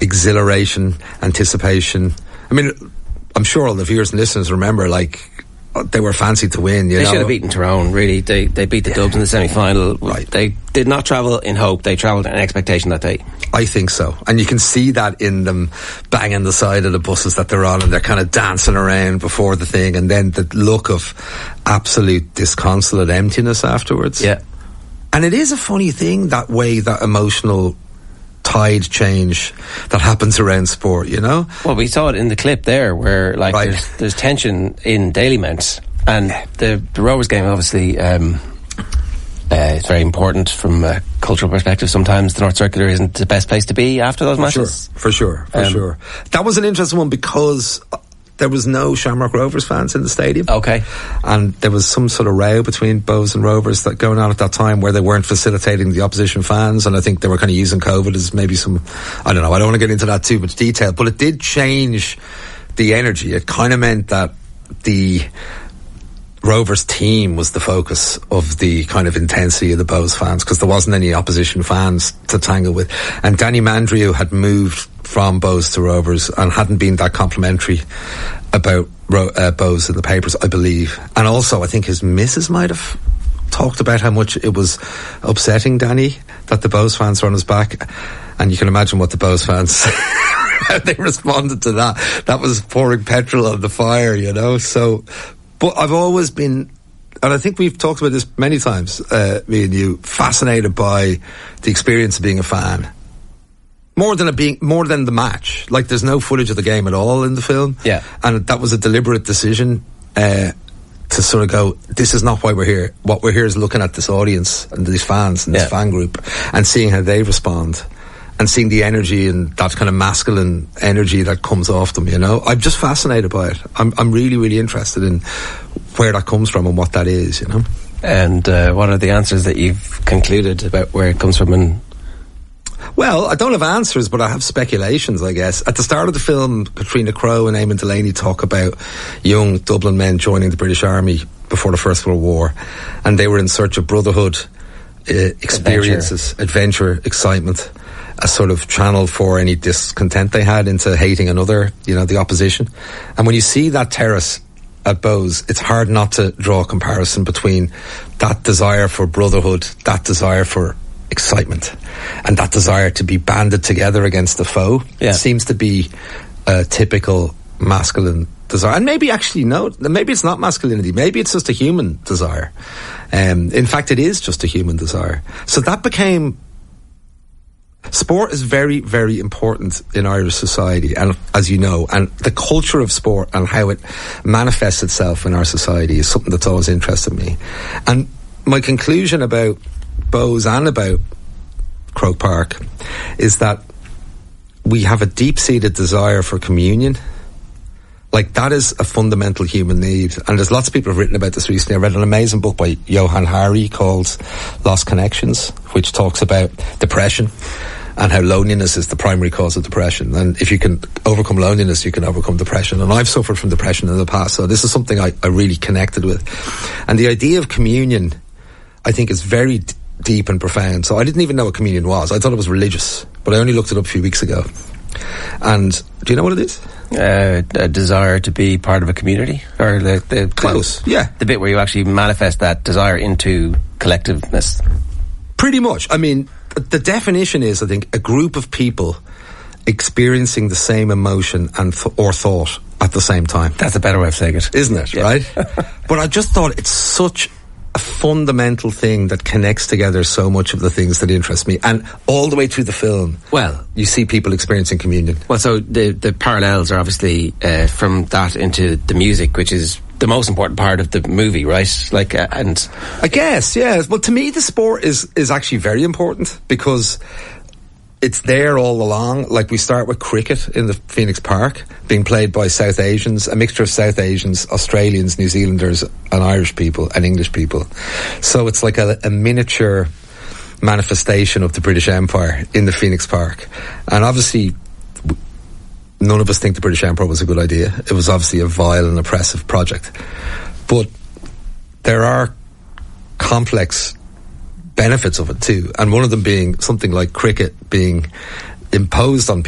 exhilaration, anticipation. I mean, I'm sure all the viewers and listeners remember, like, they were fancy to win, They should have beaten Tyrone, really. They beat the Dubs in the semi-final. Right. They did not travel in hope. They travelled in expectation that day. I think so. And you can see that in them banging the side of the buses that they're on, and they're kind of dancing around before the thing, and then the look of absolute disconsolate emptiness afterwards. Yeah. And it is a funny thing, that way, that emotional tide change that happens around sport, you know? Well, we saw it in the clip there where, like, Right. there's tension in Dalymount, and the Rovers game, obviously, it's very important from a cultural perspective. Sometimes the North Circular isn't the best place to be after those matches. For sure. That was an interesting one because there was no Shamrock Rovers fans in the stadium. Okay. And there was some sort of row between Bows and Rovers that going on at that time where they weren't facilitating the opposition fans, and I think they were kind of using COVID as maybe some, I don't know, I don't want to get into that too much detail, but it did change the energy. It kind of meant that the Rovers team was the focus of the kind of intensity of the Bows fans, because there wasn't any opposition fans to tangle with. And Danny Mandrew had moved from Bows to Rovers and hadn't been that complimentary about Bows in the papers, I believe. And also, I think his missus might have talked about how much it was upsetting Danny that the Bows fans were on his back. And you can imagine what the Bows fans how they responded to that. That was pouring petrol on the fire, you know. So, but I've always been, and I think we've talked about this many times, me and you, fascinated by the experience of being a fan. More than the match. Like, there's no footage of the game at all in the film. Yeah. And that was a deliberate decision to sort of go, this is not why we're here. What we're here is looking at this audience and these fans and this fan group and seeing how they respond and seeing the energy and that kind of masculine energy that comes off them, you know. I'm just fascinated by it. I'm really, really interested in where that comes from and what that is, you know. And what are the answers that you've concluded about where it comes from? And well, I don't have answers, but I have speculations, I guess. At the start of the film, Katrina Crowe and Eamon Delaney talk about young Dublin men joining the British Army before the First World War, and they were in search of brotherhood, experiences, adventure, excitement, a sort of channel for any discontent they had into hating another, you know, the opposition. And when you see that terrace at Bows, it's hard not to draw a comparison between that desire for brotherhood, that desire for excitement, and that desire to be banded together against the foe. Yeah. It seems to be a typical masculine desire. And maybe actually, no, maybe it's not masculinity. Maybe it's just a human desire. In fact, it is just a human desire. So that became... Sport is very, very important in Irish society, and as you know, and the culture of sport and how it manifests itself in our society is something that's always interested me. And my conclusion about Bows and about Croke Park is that we have a deep-seated desire for communion. Like, that is a fundamental human need. And there's lots of people who have written about this recently. I read an amazing book by Johann Hari called Lost Connections, which talks about depression and how loneliness is the primary cause of depression. And if you can overcome loneliness, you can overcome depression. And I've suffered from depression in the past, so this is something I really connected with. And the idea of communion, I think, is very deep and profound. So I didn't even know what communion was. I thought it was religious, but I only looked it up a few weeks ago. And do you know what it is? a desire to be part of a community, or the close, yeah, the bit where you actually manifest that desire into collectiveness. Pretty much. I mean, the definition is, I think, a group of people experiencing the same emotion and or thought at the same time. That's a better way of saying it, isn't it? Yeah. Right? But I just thought it's such a fundamental thing that connects together so much of the things that interest me, and all the way through the film, well, you see people experiencing communion. Well, so the parallels are obviously from that into the music, which is the most important part of the movie, right? Like, and I guess, yeah. Well, to me, the sport is actually very important because it's there all along. Like, we start with cricket in the Phoenix Park being played by South Asians, a mixture of South Asians, Australians, New Zealanders and Irish people and English people. So it's like a miniature manifestation of the British Empire in the Phoenix Park. And obviously none of us think the British Empire was a good idea. It was obviously a vile and oppressive project. But there are complex benefits of it too, and one of them being something like cricket being imposed on